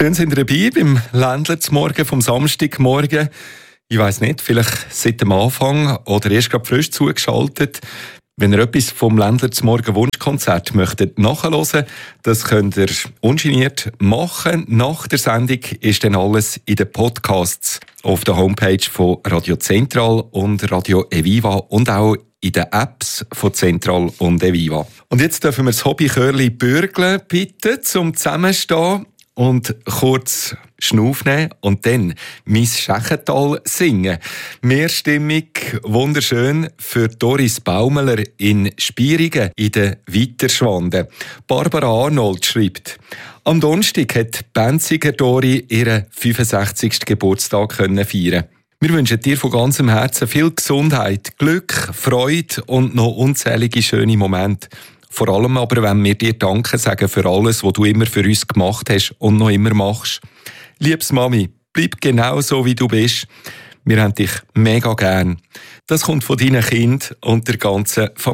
Schön sind ihr dabei beim Ländler zum Morgen vom Samstagmorgen. Ich weiss nicht, vielleicht seit dem Anfang oder erst gerade frisch zugeschaltet. Wenn ihr etwas vom Ländler zum Morgen Wunschkonzert möchtet nachhören, das könnt ihr ungeniert machen. Nach der Sendung ist dann alles in den Podcasts auf der Homepage von Radio Zentral und Radio Eviva und auch in den Apps von Zentral und Eviva. Und jetzt dürfen wir das Hobby-Chörli bürgeln, bitte, zum Zusammenstehen und kurz Schnuff nehmen und dann «Mein Schächental» singen. Mehrstimmig, wunderschön für Doris Baumeler in Spierigen in den Weiterschwanden. Barbara Arnold schreibt: Am Donnerstag hat Benziger Dori ihren 65. Geburtstag feiern. Wir wünschen dir von ganzem Herzen viel Gesundheit, Glück, Freude und noch unzählige schöne Momente. Vor allem aber, wenn wir dir Danke sagen für alles, was du immer für uns gemacht hast und noch immer machst. Liebes Mami, bleib genau so, wie du bist. Wir haben dich mega gern. Das kommt von deinen Kindern und der ganzen Familie.